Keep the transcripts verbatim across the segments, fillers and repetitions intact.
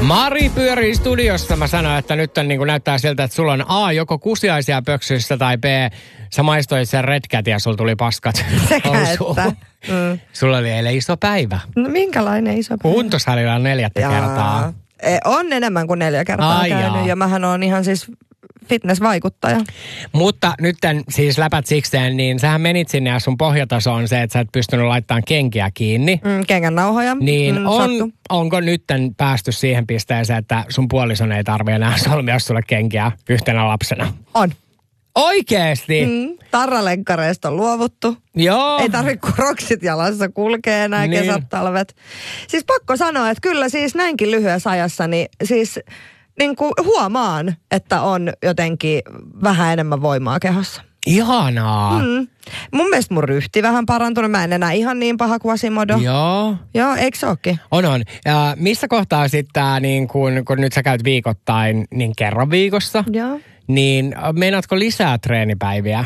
Mari pyörii studiossa. Mä sanoin, että nyt on, niin kuin näyttää siltä, että sulla on A, joko kusiaisia pöksyssä tai B, sä maistoit sen Red Cat ja sulla tuli paskat. Sekä että. Mm. Sulla oli eilen iso päivä. No minkälainen iso päivä? Kuntosalilla on neljättä Jaa. kertaa. On enemmän kuin neljä kertaa Ai käynyt jaa. ja mähän on ihan siis fitness-vaikuttaja. Mutta nyt siis läpät sikseen, niin sähän menit sinne ja sun pohjataso on se, että sä et pystynyt laittamaan kenkiä kiinni. Mm, kengän nauhoja. Niin mm, on, onko nyt päästy siihen pisteeseen, että sun puolison ei tarvitse enää solmia sulle kenkiä yhtenä lapsena? On. Oikeesti? Mm, tarralenkkareista on luovuttu. Joo. Ei tarvitse kroksit jalassa kulkee enää niin. kesät, talvet. Siis pakko sanoa, että kyllä siis näinkin lyhyessä ajassa, niin siis niin kuin huomaan, että on jotenkin vähän enemmän voimaa kehossa. Ihanaa. Mm. Mun mielestä mun ryhti vähän parantunut. Mä en enää ihan niin paha kuin Asimodo. Joo. Joo, eikö se ookin? On, on. Ja missä kohtaa sitten niin kun, kun nyt sä käyt viikoittain, niin kerran viikossa? Joo. Niin meinaatko lisää treenipäiviä?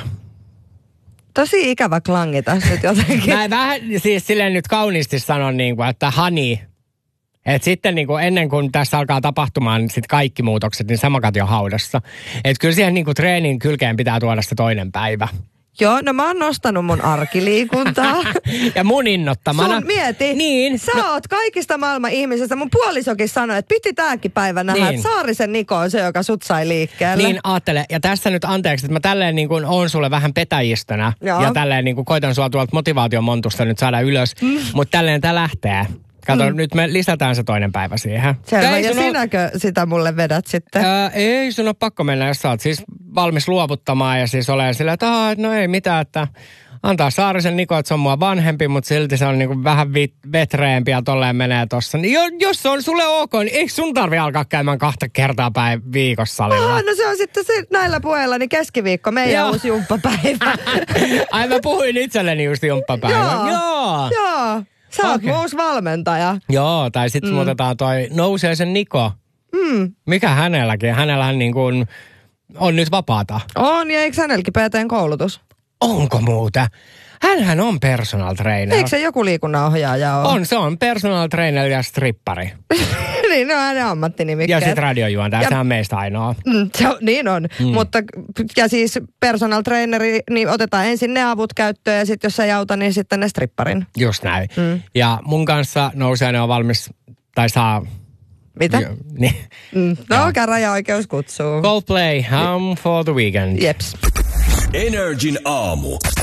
Tosi ikävä klangi tässä nyt jotenkin. Mä vähän siis silleen nyt kauniisti sanon, niin kuin, että hani. Että sitten niin kuin ennen kuin tässä alkaa tapahtumaan sit kaikki muutokset, niin sä makat jo haudassa. Että kyllä siihen niin kuin treenin kylkeen pitää tuoda se toinen päivä. Joo, no mä oon nostanut mun arkiliikuntaa. Ja mun innottamana. Sun mieti. Niin. Sä no. oot kaikista maailman ihmisistä. Mun puolisokin sanoi, että piti tääkin päivä nähdä, niin. että Saarisen Niko on se, joka sut sai liikkeelle. Niin, aattele. Ja tässä nyt anteeksi, että mä tälleen niin kuin oon sulle vähän petäjistönä. Joo. Ja tälleen niin kuin koitan sua tuolta motivaation montusta nyt saada ylös. Mm. Mutta tälleen tää lähtee. Kato, mm. nyt me lisätään se toinen päivä siihen. Selvä, ja sinäkö ole... sitä mulle vedät sitten? Ää, ei sun ole pakko mennä, jos sä oot siis valmis luovuttamaan ja siis olen sillä, että no ei mitään, että antaa Saarisen Niko, että se on mua vanhempi, mutta silti se on niinku vähän vit- vetreempi ja tolleen menee tossa. Niin jos se on sulle ok, niin eikö sun tarvi alkaa käymään kahta kertaa päin viikossa salilla? Oh, no se on sitten se, näillä puheilla, niin keskiviikko, meidän uusi jumppapäivä. Ai mä puhuin itselleni just jumppapäivä. Joo. Joo. Joo. Sä oot okay. uusi valmentaja. Joo, tai sitten mm. otetaan toi Nousiaisen Niko. Mm. Mikä hänelläkin? Hänellähän niin kuin on nyt vapaata. On, ja eikö hänelläkin P T:n koulutus? Onko muuta? Hänhän on personal trainer. Eikö se joku liikunnanohjaaja ole? On, se on personal trainer ja strippari. Niin, no hänen ammattinimikkeet. Ja sitten radiojuontaja, se on meistä ainoa. Mm, se on, niin on, mm. mutta ja siis personal traineri, niin otetaan ensin ne avut käyttöön ja sitten jos ei auta, niin sitten ne stripparin. Just näin. Mm. Ja mun kanssa Nousiainen on valmis, tai saa... Mitä? Jo, niin. Mm, no, käräjäoikeus kutsuu. Coldplay, Home for the Weekend. Jeps. Energin aamu.